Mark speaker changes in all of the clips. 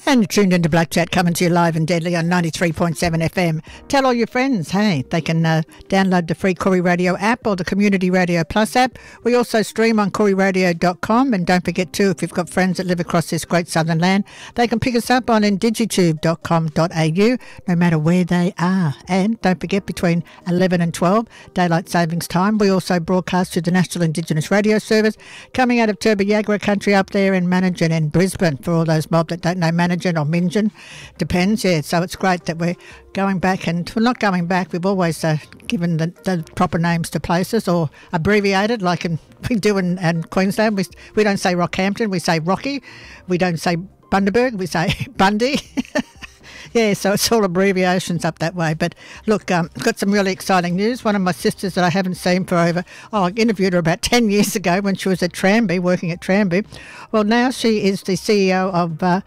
Speaker 1: And you're tuned into Black Chat, coming to you live and deadly on 93.7 FM. Tell all your friends, hey, they can download the free Koori Radio app or the Community Radio Plus app. We also stream on KooriRadio.com, and don't forget too, if you've got friends that live across this great southern land, they can pick us up on indigitube.com.au, no matter where they are. And don't forget, between 11 and 12, Daylight Savings Time, we also broadcast to the National Indigenous Radio Service, coming out of Turbo-Yagra country up there in Manningen and Brisbane, for all those mob that don't know Manningen or Minjan, depends, yeah. So it's great that we're going back, and we're not going back, we've always given the proper names to places, or abbreviated like we do in Queensland. We don't say Rockhampton, we say Rocky. We don't say Bundaberg, we say Bundy. Yeah, so it's all abbreviations up that way. But look, got some really exciting news. One of my sisters that I haven't seen for I interviewed her about 10 years ago when she was at Tranby, working at Tranby. Well, now she is the CEO of the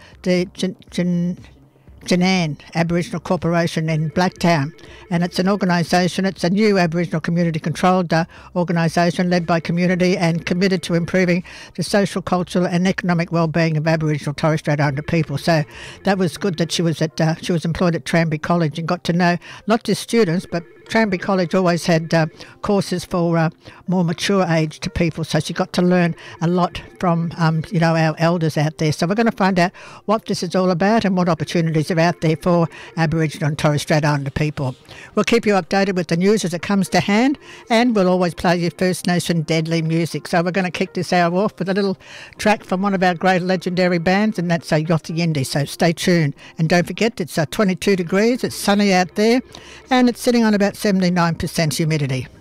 Speaker 1: Janan Aboriginal Corporation in Blacktown, and it's an organisation, it's a new Aboriginal community controlled organisation led by community and committed to improving the social, cultural and economic well-being of Aboriginal Torres Strait Islander people. So that was good that she was employed at Tranby College and got to know not just students, but Tranby College always had courses for more mature aged people, so she got to learn a lot from our elders out there. So we're going to find out what this is all about and what opportunities are out there for Aboriginal and Torres Strait Islander people. We'll keep you updated with the news as it comes to hand, and we'll always play you First Nation deadly music. So we're going to kick this hour off with a little track from one of our great legendary bands, and that's Yothi Yindi. So stay tuned, and don't forget, it's 22 degrees, it's sunny out there, and it's sitting on about 79% humidity.